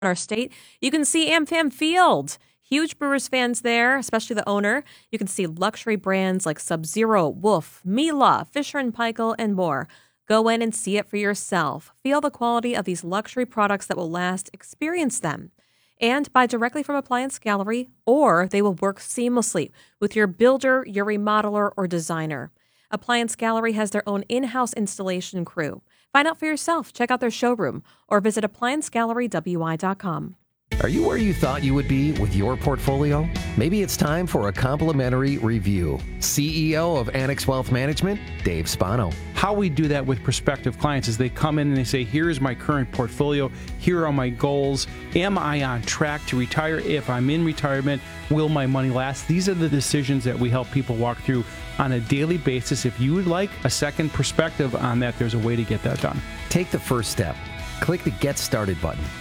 in our state. You can see AmFam Field. Huge Brewers fans there, especially the owner. You can see luxury brands like Sub-Zero, Wolf, Mila, Fisher & Paykel, and more. Go in and see it for yourself. Feel the quality of these luxury products that will last. Experience them. And buy directly from Appliance Gallery, or they will work seamlessly with your builder, your remodeler, or designer. Appliance Gallery has their own in-house installation crew. Find out for yourself. Check out their showroom or visit appliancegallerywi.com. Are you where you thought you would be with your portfolio? Maybe it's time for a complimentary review. CEO of Annex Wealth Management, Dave Spano. How we do that with prospective clients is they come in and they say, here's my current portfolio, here are my goals, am I on track to retire? If I'm in retirement, will my money last? These are the decisions that we help people walk through on a daily basis. If you would like a second perspective on that, there's a way to get that done. Take the first step. Click the Get Started button.